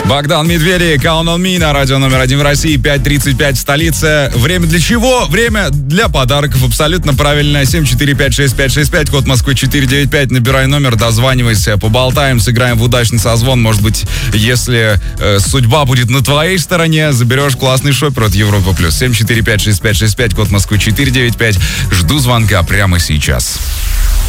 Богдан Медведев, Count on Me на радио номер 1 в России, 5:35 в столице. Время для чего? Время для подарков. Абсолютно правильно. 7456565, код Москвы 495. Набирай номер, дозванивайся, поболтаем, сыграем в удачный созвон. Может быть, если судьба будет на твоей стороне, заберешь классный шопер от Европа Плюс. 7456565, код Москвы 495. Жду звонка прямо сейчас.